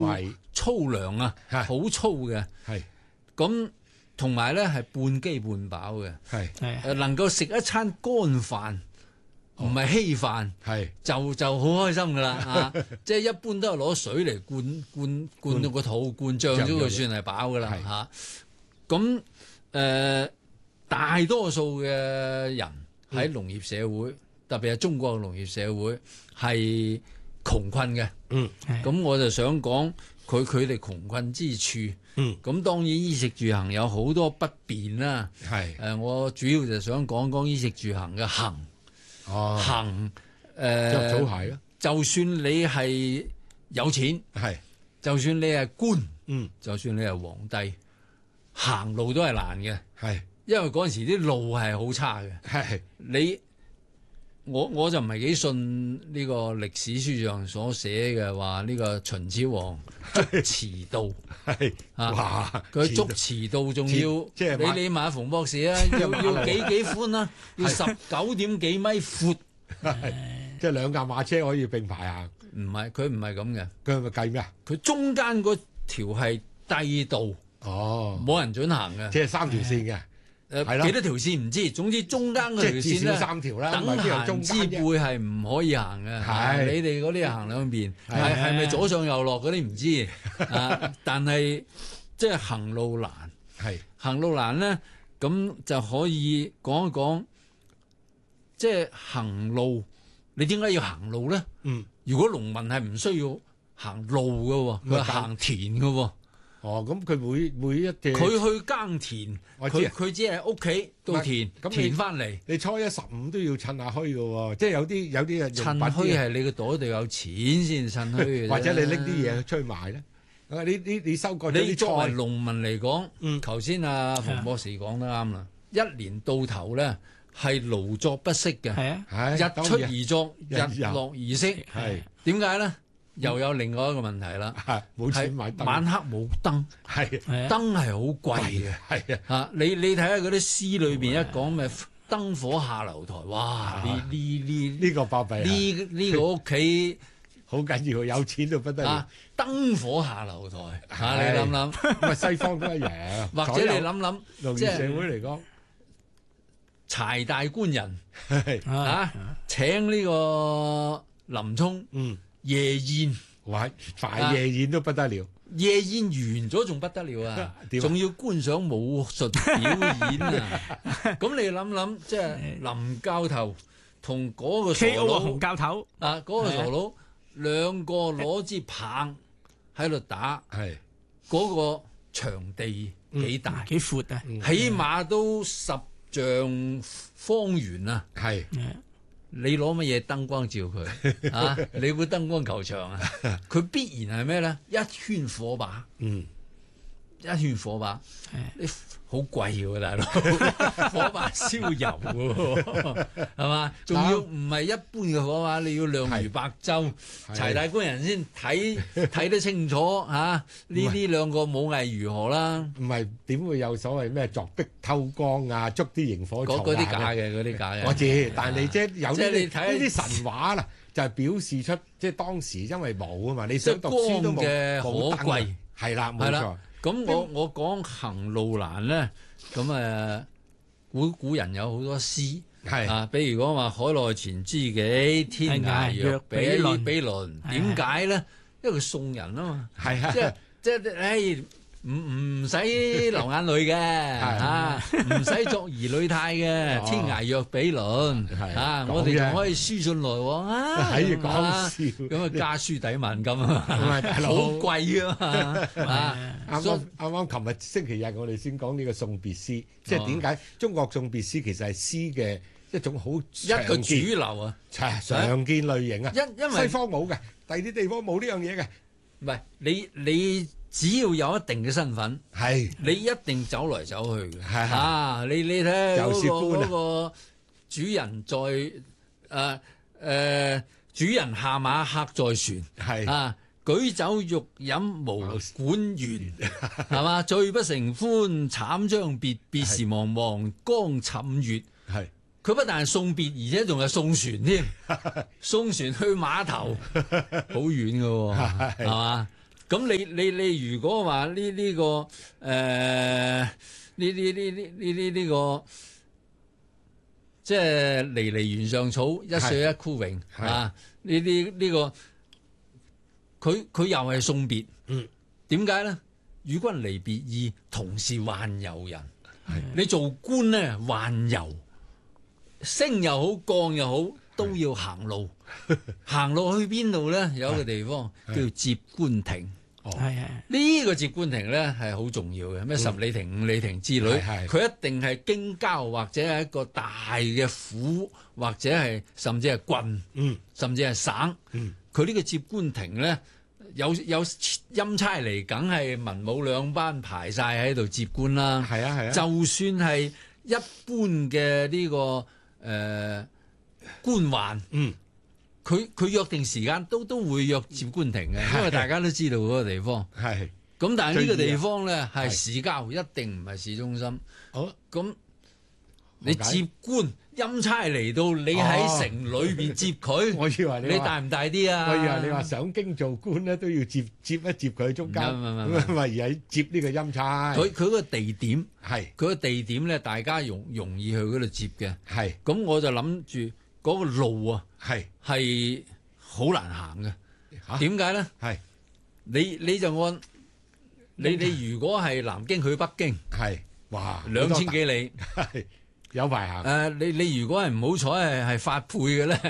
粗糧啊，好粗嘅。 係咁同埋咧係半飢半飽嘅。 係能夠食一餐乾飯，唔係稀飯，就好開心噶啦啊！即係一般都係攞水嚟灌到個肚，灌脹咗佢算係飽噶啦嚇。咁大多數嘅人喺農業社會，特別係中國嘅農業社會係窮困嘅。咁我就想講佢哋窮困之處。咁當然衣食住行有好多不便啦。我主要就想講講衣食住行嘅行。行着草鞋咯。 就算你係有錢，就算你係官，就算你係皇帝，行路都係難嘅。因為嗰陣時啲路係好差嘅。我就唔係幾信呢個歷史書上所寫嘅話呢個秦始皇捉馳道。佢捉馳道仲要你問下馮博士啊，要幾寬啊？要19點幾米闊， 即係兩架馬車可以並排行。 唔係，佢唔係咁嘅。 佢係咪計咩啊？ 佢中間嗰條係帝道，冇人准行嘅， 即係3條線嘅。 幾多條線唔知，總之中間嗰條線咧， 3條啦， 等閒之輩係唔可以行嘅。你哋嗰啲行兩邊，係咪左上右落嗰啲唔知但係即係行路難。行路難咧，咁就可以講一講，即係行路，你點解要行路咧？如果農民係唔需要行路嘅，佢行田嘅。 咁佢每一隻佢去耕田，佢只係屋企到田翻嚟。 你初一十五都要趁下墟嘅喎，即係有啲人趁墟係你個袋度有錢先趁墟， 或者你拎啲嘢出去賣咧。你收割咗啲菜。 你作為農民嚟講，頭先阿馮博士講得啱啦。一年到頭咧係勞作不息嘅，日出而作，日落而息。點解咧？又有另外一個問題啦， 冇錢買燈， 晚黑冇燈，燈係好貴嘅。你睇下嗰啲詩裏邊一講咩燈火下樓台，哇！ 呢個巴閉， 呢個屋企好緊要，有錢到不得了。 燈火下樓台，你諗諗， 咁西方都一樣。 或者你諗諗， 農業社會嚟講， 柴大官人請呢個林沖。夜宴， 大夜宴都不得了， 夜宴完咗仲不得了啊！仲要觀賞武術表演啊！咁你諗諗，即係林教頭同嗰個傻佬洪教頭嗰個傻佬兩個攞支棒喺度打，嗰個場地幾大幾闊啊？ 起碼都10丈方圓啊！你攞乜嘢燈光照佢你估燈光球場啊？佢必然係咩咧？一圈火把，一圈火把，你好貴嘅大佬，火把燒油嘅，係嘛？仲要唔係一般嘅火把，你要亮如白晝，柴大官人先睇得清楚呢兩個武藝如何啦？ 唔係點會有所謂咩鑿壁偷光啊？捉啲螢火蟲嗰啲假嘅，嗰啲假嘅。 我知，但係你即係有你睇呢啲神話啦，就係表示出即係當時因為冇啊嘛，你想讀書都冇嘅可貴， 係啦，冇錯。 咁我講行路難咧，咁古人有好多詩，比如講話海內存知己，天涯若比鄰。點解咧？因為佢送人啊嘛，即係唔使流眼淚嘅，唔使作兒女態嘅，天涯若比鄰，我哋仲可以書信來往啊， 講笑咁家書抵萬金啊，好貴啊嘛。 啱啱琴日星期日我哋先講呢個送別詩，即係點解中國送別詩其實係詩嘅一種好一個主流啊， 常見類型啊， 因為西方冇嘅，第二啲地方冇呢樣嘢嘅。 唔係你只要有一定嘅身份，你一定走來走去嘅。你睇嗰個主人主人下馬客在船，舉酒欲飲無管弦，係嘛？醉不成歡慘將別，別時茫茫江浸月。佢不但係送別，而且仲係送船添，送船去碼頭，好遠㗎喎，係嘛？ 咁你如果話呢個呢個即係離離原上草，一歲一枯榮啊！呢個佢又係送別。點解咧？與君離別意，同是宦遊人。你做官咧，宦遊，升又好，降又好，都要行路。行路去邊度咧？有一個地方叫接官亭。呢個接官亭咧係好重要嘅，咩十里亭、五里亭之類，佢一定係京郊或者係一個大嘅府，或者係甚至係郡，甚至係省。佢呢個接官亭咧，有欽差嚟，梗係文武兩班排晒喺度接官啦。就算係一般嘅呢個官宦。佢約定時間都會約接官亭嘅，因為大家都知道嗰個地方。咁但係呢個地方咧係市郊，一定唔係市中心。咁你接官欽差嚟到，你喺城裏邊接佢， 我以為你大唔大啲啊？ 我以為你話上京做官咧都要接一接佢中間，唔係而係接呢個欽差。 佢個地點佢個地點咧，大家容易去嗰度接嘅。咁我就諗住嗰個路啊。係好難行嘅，點解咧？你就按你如果係南京去北京， 哇 2000幾里， 有排行。 你如果係唔好彩係發配嘅咧，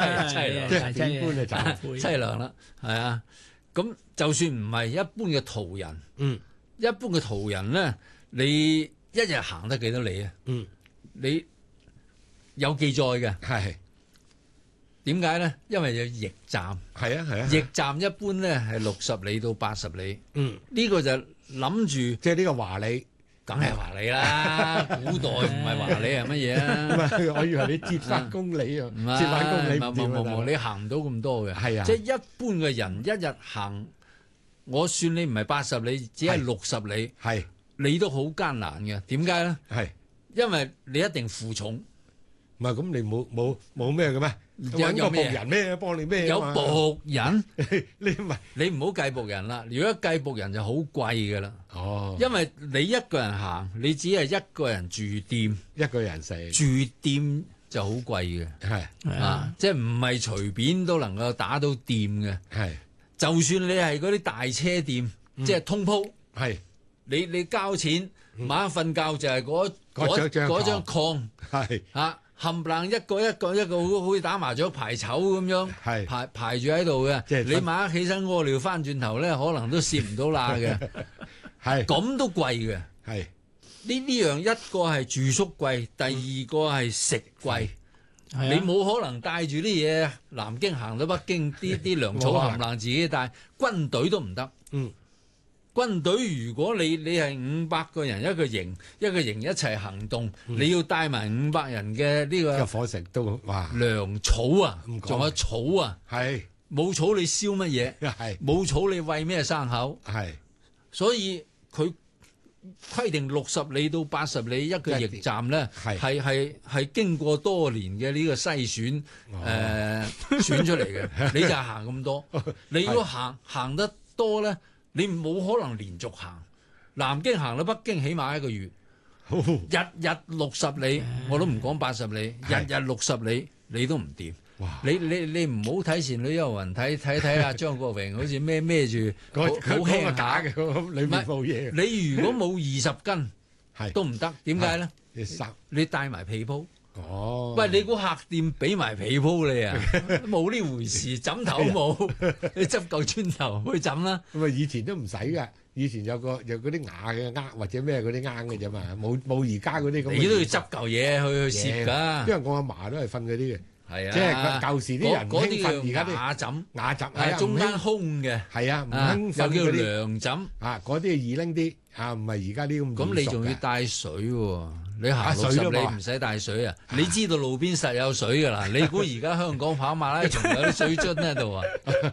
凄涼啦，係啊。咁就算唔係一般嘅途人，一般嘅途人咧，你一日行得幾多里啊？你有記載嘅。點解咧？因為有驛站，驛站一般咧係60里到80里。呢個就諗住， 即係呢個華里， 梗係華里啦。古代唔係華里係乜嘢啊？ 我以為你接返公里啊，接返公里冇，你行唔到咁多嘅。即係一般嘅人一日行，我算你唔係80里，只係60里，你都好艱難嘅。點解咧？因為你一定負重。 唔係咁，你冇咩嘅咩？有僕人咩幫你咩？ 有僕人， 你唔好計僕人啦。如果計僕人就好貴噶啦。因為你一個人行，你只係一個人住店， 一個人食住店就好貴嘅。即係唔係隨便都能夠打到店嘅。就算你係嗰啲大車店，即係通鋪，你交錢晚瞓覺就係嗰張炕，冚唪唥一個好似打麻雀排籌咁樣，排住喺度嘅。你晚黑起身屙尿翻轉頭咧，可能都攝唔到罅嘅。咁都貴嘅。呢樣一個係住宿貴，第二個係食貴。你冇可能帶住啲嘢南京行到北京，啲糧草冚唪唥自己帶，軍隊都唔得。軍隊如果你係500個人一個營一齊行動，你要帶埋500人嘅呢個伙食都糧草啊，仲有草啊，冇草你燒乜嘢？冇草你餵咩生口？所以佢規定60里到80里一個驛站咧，係經過多年嘅呢個篩選選出嚟嘅，你就行咁多。你如果行得多咧，你冇可能連續行，南京行到北京起碼1個月，日60里，我都唔講80里，日60里你都唔掂。你唔好睇倩女幽魂，睇阿張國榮好似孭住好輕下嘅， 裏面冇嘢。 你如果冇20斤都唔得，點解咧？你帶埋被鋪。喂，你估客店俾埋被鋪你啊？冇呢回事，枕頭冇，你執嚿磚頭去枕啦。 咁啊，以前都唔使噶，以前有嗰啲瓦嘅罌或者咩嗰啲罌嘅啫嘛，冇而家嗰啲咁。 你都要執嚿嘢去攝㗎。 因為我阿嫲都係瞓嗰啲嘅。 即係舊時啲人唔興瞓，而家啲瓦枕，中間空嘅， 唔興瞓又叫涼枕。 嗰啲係易拎啲，唔係而家啲咁。 咁你仲要帶水喎？你行60里唔使帶水啊？你知道路邊實有水㗎啦。你估而家香港跑馬拉松有啲水樽喺度啊？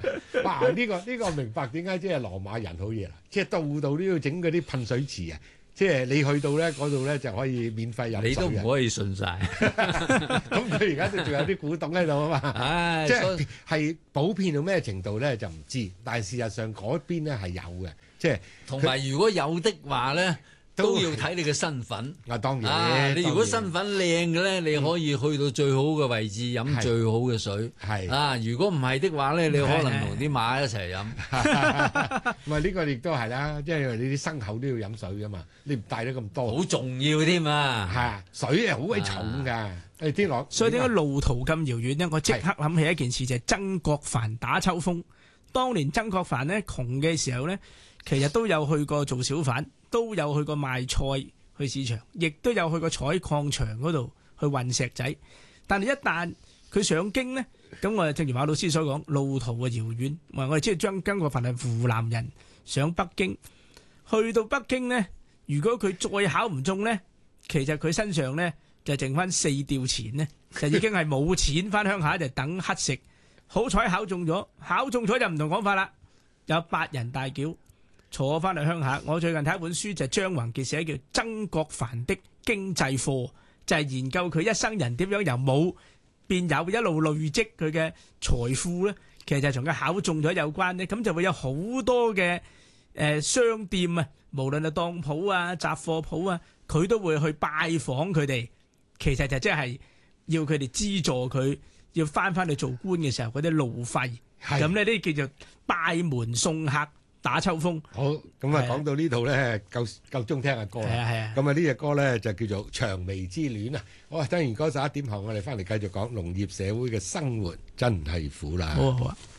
哇！呢個明白點解即係羅馬人好嘢啦，即係度度都要整嗰啲噴水池啊！ 即係你去到咧嗰度咧就可以免費飲水。 你都唔可以信晒。 咁佢而家都仲有啲古董喺度啊嘛。 唉， 即係普遍到咩程度咧就唔知，但係事實上嗰邊咧係有嘅，即係同埋如果有的話咧，都要睇你嘅身份。 啊，當然， 你如果身份靚嘅咧，你可以去到最好嘅位置飲最好嘅水。係啊，如果唔係的話咧，你可能同啲馬一齊飲。 唔係呢個亦都係啦，即係你啲牲口都要飲水噶嘛，你唔帶得咁多， 好重要添啊！ 係水係好鬼重㗎。天樂， 所以點解路途咁遙遠呢？我即刻諗起一件事，就係曾國藩打秋風。當年曾國藩呢窮嘅時候呢，其實都有去過做小販，都有去過賣菜去市場，亦都有去過採礦場嗰度去運石仔。但係一旦佢上京呢，咁我正如馬老師所講，路途嘅遙遠。我哋知道曾國藩係湖南人，上北京，去到北京呢，如果佢再考唔中呢，其實佢身上呢就剩翻4吊錢呢，就已經係冇錢翻鄉下就等乞食。好彩考中咗，考中咗就唔同講法啦，有8人大轎坐翻去鄉下。我最近睇一本書就係張宏傑寫叫《曾國藩的經濟課》，就係研究佢一生人點樣由冇變有，一路累積佢嘅財富咧。其實就同佢考中咗有關咧，咁就會有好多嘅商店啊，無論係當鋪啊、雜貨鋪啊，佢都會去拜訪佢哋。其實就即係要佢哋資助佢。要翻去做官嘅時候嗰啲路費，咁呢啲叫做拜門送客打秋風。好，咁啊講到呢度咧，夠鐘聽下歌啦。咁啊呢隻歌咧就叫做《薔薇之戀》啊。好啊，聽完歌11點後，我哋翻嚟繼續講農業社會嘅生活真係苦啦。好啊，好啊。